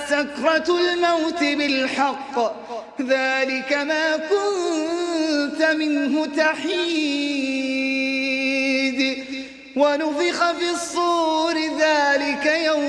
سكرة الموت بالحق ذلك ما كنت منه تحيد ونفخ في الصور ذلك يوم